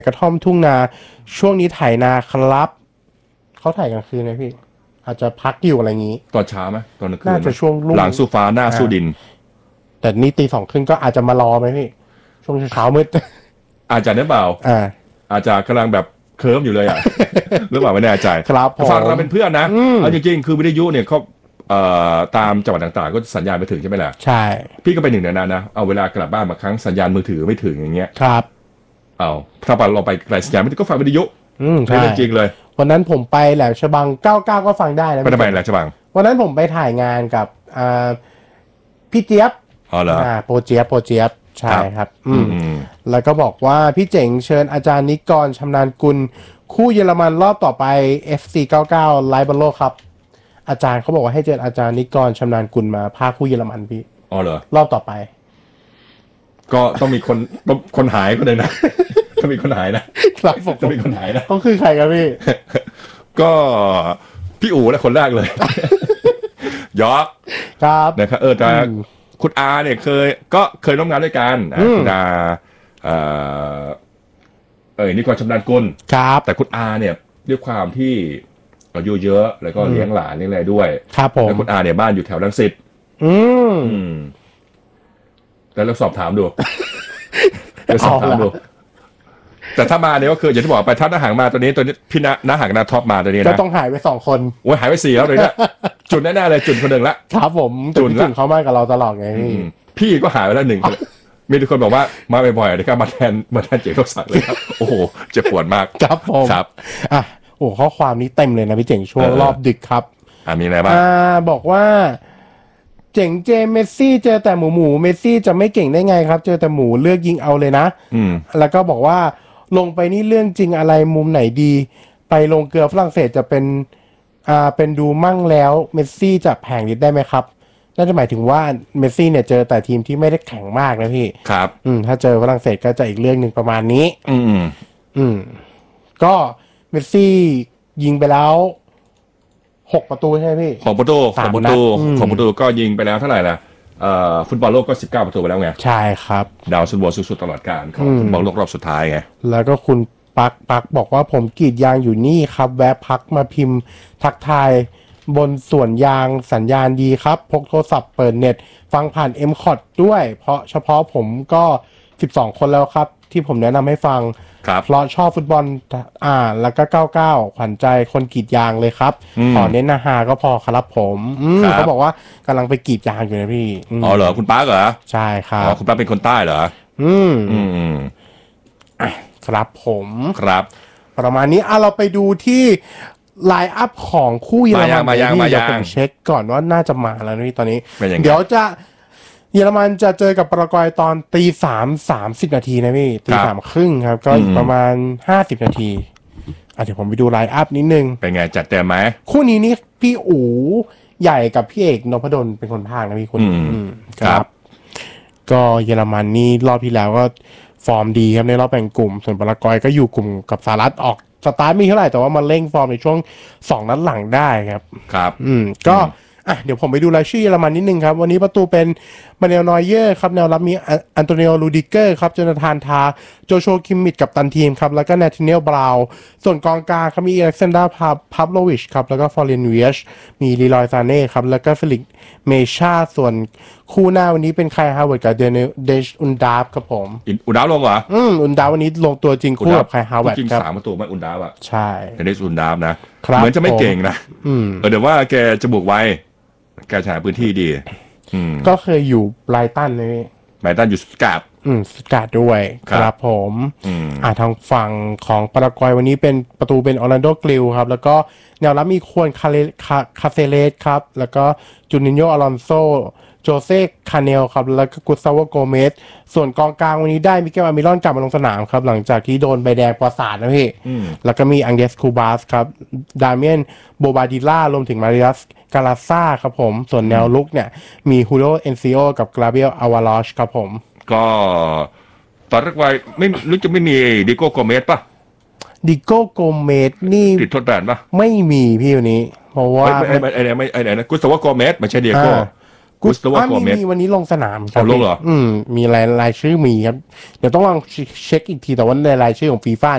กระท่อมทุ่งนาช่วงนี้ไถนาครับเขาถ่ายกลางคืนไหมพี่อาจจะพักอยู่อะไรอย่างนี้ตอนเช้าไหมตอนกลางคืนน่าจะช่วงรุ่งหลังสู้ฟ้าหน้าสู้ดินแต่นี่ตี 2 ครึ่งก็อาจจะมารอไหมพี่ช่วงเช้ามืดอาจจะได้เปล่าอาจจะกำลังแบบเคิร์ฟอยู่เลยอ่ะ หรือเปล่าไม่แน่ใจครับฟังเราเป็นเพื่อนนะเอาจริงๆคือวิทยุเนี่ยเขาตามจังหวัดต่างๆก็สัญญาณไปถึงใช่ไหมล่ะใช่พี่ก็เป็นหนึ่งในนั้นนะเอาเวลากลับบ้านบางครั้งสัญญาณมือถือไม่ถึงอย่างเงี้ยครับเอาถ้าเราไปไกลสัญญาณไม่ถึงก็ฟังวิทยุใช่จริงเลยวันนั้นผมไปแหลมฉบัง99ก็ฟังได้นะไปทำไมแหลมฉบังวันนั้นผมไปถ่ายงานกับพี่เจี๊ยบเหรอโปรเจี๊ยบใช่ครับแล้วก็บอกว่าพี่เจ๋งเชิญอาจารย์นิกรชำนาญกุลคู่เยอรมันรอบต่อไป FC99 ไลฟ์บอลโลกครับอาจารย์เขาบอกว่าให้เชิญอาจารย์นิกรชำนาญกุลมาพากคู่เยอรมันพี่เหรอรอบต่อไปก็ต้องมีคนหายคนหนึ่งนะต้องมีคนหายนะครับผมต้องมีคนหายนะต้องคือใครครับพี่ก็พี่อู๋นะคนแรกเลยยอกครับนะครับแต่คุณอาเนี่ยเคยร่วมงานด้วยกันคุณอานี่ก่อนชำนาญกุลครับแต่คุณอาเนี่ยด้วยความที่อายุเยอะแล้วก็เลี้ยงหลานเลี้ยงอะไรด้วยครับผมแล้วคุณอาเนี่ยบ้านอยู่แถวรังสิตแล้วเราสอบถามดูแต่ถ้ามาเนี่ยก็คืออย่างที่บอกไปถ้าน้าหางมาตัวนี้พี่น้าหางน้าท็อปมาตัวนี้นะก็ต้องหายไป2 คนโอ้ยหายไป4แล้วเลยเนี่ยจุดแน่ๆเลยจุดคนหนึ่งละครับผมจุดเขามากับเราตลอดไงพี่ก็หายไปแล้ว1มีทุกคนบอกว่ามาบ่อยๆนะครับมาแทนเจ๋งทศักดิ์เลยครับโอ้โหเจ็บปวดมากครับผมครับโอ้ข้อความนี้เต็มเลยนะพี่เจ๋งช่วงรอบดึกครับมีอะไรบ้างบอกว่าเจ๋งเจเมสซี่เจอแต่หมูเมสซี่จะไม่เก่งได้ไงครับเจอแต่หมูเลือกยิงเอาเลยนะแล้วก็บอกว่าลงไปนี่เรื่องจริงอะไรมุมไหนดีไปลงเกลือฝรั่งเศสจะเป็นดูมั่งแล้วเมสซี่จะแผงฤทธิ์ได้ไหมครับน่าจะหมายถึงว่าเมสซี่เนี่ยเจอแต่ทีมที่ไม่ได้แข็งมากนะพี่ครับถ้าเจอฝรั่งเศสก็จะอีกเรื่องนึงประมาณนี้ก็เมสซี่ยิงไปแล้ว6 ประตูใช่ไหมพี่ 6 ประตูก็ยิงไปแล้วเท่าไหร่ล่ะฟุตบอลโลกก็19 ประตูไปแล้วไงใช่ครับดาวซันโวสุดๆตลอดกาลของฟุตบอลโลกรอบสุดท้ายไงแล้วก็คุณปักบอกว่าผมกรีดยางอยู่นี่ครับแวะพักมาพิมพ์ทักทายบนสวนยางสัญญาณดีครับพกโทรศัพท์เปิดเน็ตฟังผ่าน M-Cot ด้วยเพราะเฉพาะผมก็12 คนแล้วครับที่ผมแนะนำให้ฟังเพราะชอบฟุตบอลแล้วก็99ขวัญใจคนกรีดยางเลยครับขอเน้นฮาก็พอครับผมเขาบอกว่ากำลังไปกรีดยางอยู่นะพี่เหรอคุณป้าเหรอใช่ครับคุณป้าเป็นคนใต้เหรอครับผมครับประมาณนี้เราไปดูที่ไลน์อัพของคู่เยอรมันมายังเดี๋ยวผมเช็คก่อนว่าน่าจะมาแล้วนี่ตอนนี้เดี๋ยวเยอรมันจะเจอกับปารากวัยตอน 3:30 นาทีนะพี่ 3:30 ครับก็อีกประมาณ50 นาทีเดี๋ยวผมไปดูไลน์อัพนิดนึงเป็นไงจัดเต็มไหมคู่นี้นี่พี่อู๋ใหญ่กับพี่เอกนพดลเป็นคนพากย์นะพี่คุณครับก็เยอรมันนี่รอบที่แล้วก็ฟอร์มดีครับในรอบแบ่งกลุ่มส่วนปารากวัยก็อยู่กลุ่มกับสหรัฐออกสตาร์ทมีเท่าไหร่แต่ว่ามาเร่งฟอร์มในช่วง2 นัดหลังได้ครับก็เดี๋ยวผมไปดูรายชื่อเยอรมันนิดนึงครับวันนี้ประตูเป็นมาเนลนอยเยอร์ครับแนวรับมีอันโตนิโอลูดิเกอร์ครับโจนาธานทาโจโชคิมมิดกับตันทีมครับแล้วก็นาธาเนียลบราวน์ส่วนกองกลางครับมีอเล็กซานดราพับโลวิชครับแล้วก็ฟอร์เรนเวียชมีลีลอยซาเน่ครับแล้วก็เฟลิกเมชาส่วนคู่หน้าวันนี้เป็นไคฮาวเวิร์ดกับเดชอุนดาฟครับผมอุนดาฟลงเหรออุนดาฟวันนี้ลงตัวจริงคู่กับไคฮาวเวิร์ดครับ3 ประตูไม่อุนดาฟใช่เดชอุนดาฟนะเหมือนจะไม่เก่งนะเดี๋ยวว่าแกจะบุกไวแกหาพื้นที่ดีก็เคยอยู่ไบรตันเลยไบรตันอยู่สกาดด้วยครับผมทางฝั่งของปารากวัยวันนี้เป็นประตูเป็นออร์แลนโดกลิลครับแล้วก็แนวรับมีควรคาเซเลสครับแล้วก็จูนิโญอลอนโซโจเซ่คาเนลครับแล้วก็กุสซาวโกเมสส่วนกองกลางวันนี้ได้มิเกลอามิรอนกลับมาลงสนามครับหลังจากที่โดนใบแดงประสาทนะพี่แล้วก็มีอังเดสคูบาสครับดาเมียนโบบาดิล่ารวมถึงมาริอัสกาลาซ่าครับผมส่วนแนวลุกเนี่ยมีฮูโรเอนซิโอกับกราเบียลอาวาลอชครับผมก็ตอนแรกว่าไม่รู้จะไม่มีดิโก้โกเมสป่ะดิโก้โกเมสนี่ติดทดแบนป่ะไม่มีพี่วันนี้เพราะว่าไม่นะกุสตาวโกเมสไม่ใช่ดิโก้กุสตาวโกเมสมีวันนี้ลงสนามครับลงเหรอมีรายชื่อมีครับเดี๋ยวต้องลองเช็คอีกทีแต่ว่าในรายชื่อของฟีฟ่า